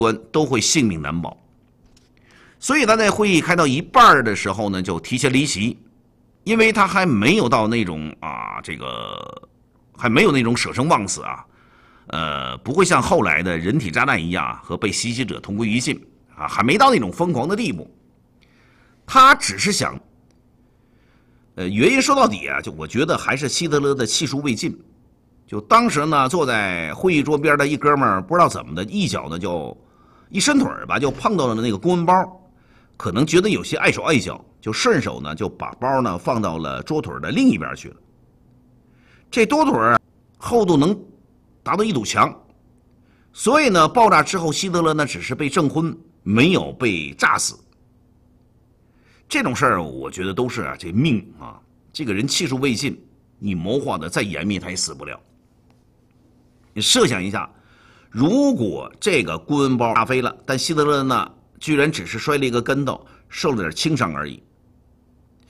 官都会性命难保。所以他在会议开到一半的时候呢，就提前离席，因为他还没有到那种还没有那种舍生忘死不会像后来的人体炸弹一样和被袭击者同归于尽还没到那种疯狂的地步。他只是想，原因说到底就我觉得还是希特勒的气数未尽。就当时呢，坐在会议桌边的一哥们儿，不知道怎么的，一脚呢就一伸腿吧，就碰到了那个公文包。可能觉得有些碍手碍脚，就顺手呢就把包呢放到了桌腿的另一边去了。这桌腿厚度能达到一堵墙，所以呢爆炸之后，希特勒呢只是被震昏，没有被炸死。这种事儿我觉得都是这命这个人气数未尽，你谋划的再严密他也死不了。你设想一下，如果这个公文包炸飞了，但希特勒呢居然只是摔了一个跟头，受了点轻伤而已，